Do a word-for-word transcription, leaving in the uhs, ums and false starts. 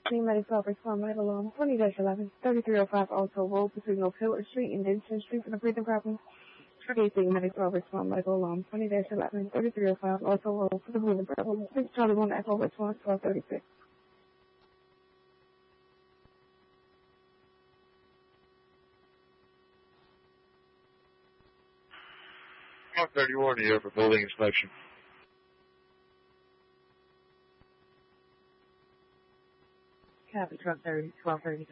Team Medical respond right along twenty dash eleven, thirty-three oh five Alto Road between Oak Hill Street and Denton Street for the breathing problem. Team Medical respond right along twenty dash eleven, thirty-three oh five Alto Road for the breathing problem. Six Charlie one Echo response twelve thirty-six. one thirty-one here for building inspection. Copy, truck thirty, twelve thirty.